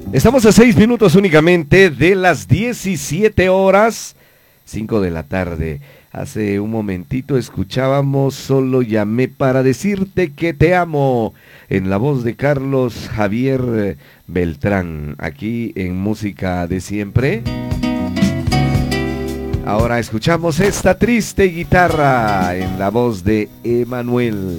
Estamos a 6 minutos únicamente de las 17 horas, 5 de la tarde. Hace un momentito escuchábamos Solo llamé para decirte que te amo, en la voz de Carlos Javier Beltrán, aquí en Música de Siempre. Ahora escuchamos esta triste guitarra en la voz de Emanuel.